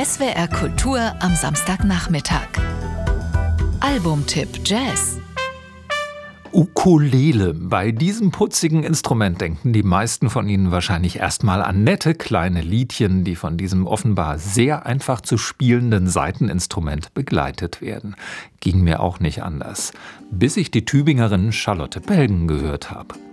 SWR Kultur am Samstagnachmittag. Albumtipp Jazz. Ukulele. Bei diesem putzigen Instrument denken die meisten von Ihnen wahrscheinlich erstmal an nette kleine Liedchen, die von diesem offenbar sehr einfach zu spielenden Saiteninstrument begleitet werden. Ging mir auch nicht anders. Bis ich die Tübingerin Charlotte Pelgen gehört habe.